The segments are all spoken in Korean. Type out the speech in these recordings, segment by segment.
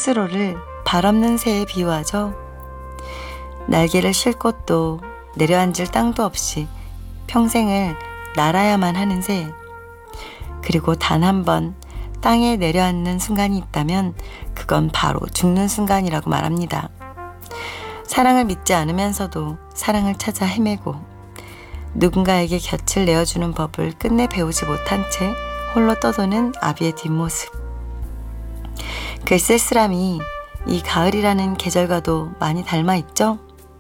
스스로를 발 없는 새에 비유하죠. 날개를 쉴 곳도 내려앉을 땅도 없이 평생을 날아야만 하는 새. 그리고 단 한 번 땅에 내려앉는 순간이 있다면 그건 바로 죽는 순간이라고 말합니다. 사랑을 믿지 않으면서도 사랑을 찾아 헤매고 누군가에게 곁을 내어주는 법을 끝내 배우지 못한 채 홀로 떠도는 아비의 뒷모습. 그 쓸쓸함이 이 가을이라는 계절과도 많이 닮아 있죠?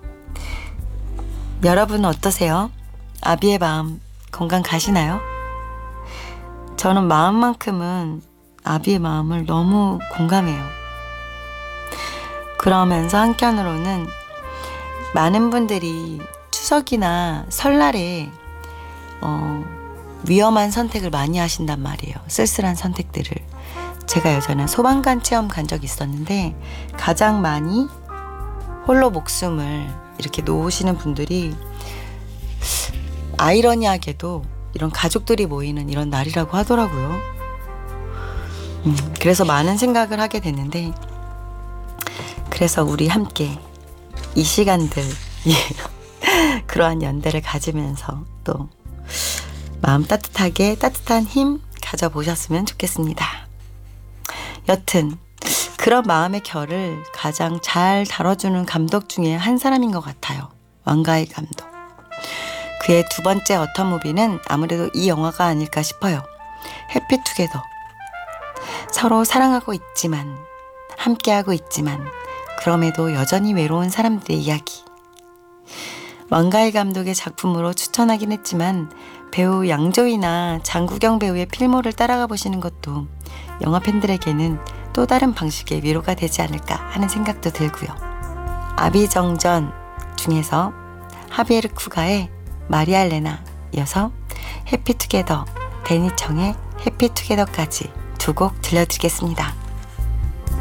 여러분 어떠세요? 아비의 마음 공감 가시나요? 저는 마음만큼은 아비의 마음을 너무 공감해요. 그러면서 한편으로는 많은 분들이 추석이나 설날에 위험한 선택을 많이 하신단 말이에요. 쓸쓸한 선택들을. 제가 예전에 소방관 체험 간 적이 있었는데 가장 많이 홀로 목숨을 이렇게 놓으시는 분들이 아이러니하게도 이런 가족들이 모이는 이런 날이라고 하더라고요. 그래서 많은 생각을 하게 됐는데, 그래서 우리 함께 이 시간들 그러한 연대를 가지면서 또 마음 따뜻하게 따뜻한 힘 가져보셨으면 좋겠습니다. 여튼 그런 마음의 결을 가장 잘 다뤄주는 감독 중에 한 사람인 것 같아요. 왕가일 감독. 그의 두 번째 어텀 무비는 아무래도 이 영화가 아닐까 싶어요. 해피투게더. 서로 사랑하고 있지만, 함께하고 있지만 그럼에도 여전히 외로운 사람들의 이야기. 왕가일 감독의 작품으로 추천하긴 했지만 배우 양조위나 장국영 배우의 필모를 따라가 보시는 것도 영화 팬들에게는 또 다른 방식의 위로가 되지 않을까 하는 생각도 들고요. 아비정전 중에서 하비에르 쿠가의 마리아 엘레나 이어서 해피투게더, 데니청의 해피투게더까지 두 곡 들려드리겠습니다.